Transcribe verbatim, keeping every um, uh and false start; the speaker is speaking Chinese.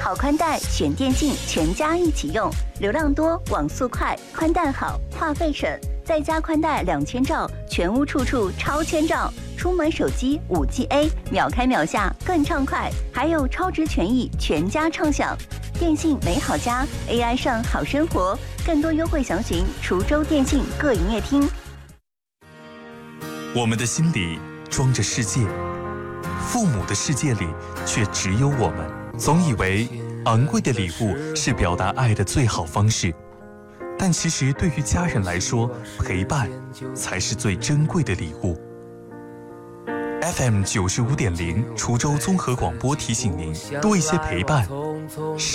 好宽带选电信，全家一起用，流量多，网速快，宽带好，话费省，再加宽带两千兆，全屋处处超千兆。出门手机 五 G A， 秒开秒下更畅快，还有超值权益，全家畅享。电信美好家 A I 上好生活，更多优惠详询滁州电信各营业厅。 我们的心里装着世界，父母的世界里却只有我们。总以为昂贵的礼物是表达爱的最好方式，但其实对于家人来说，陪伴才是最珍贵的礼物。F M 九十五点零滁州综合广播提醒您：多一些陪伴，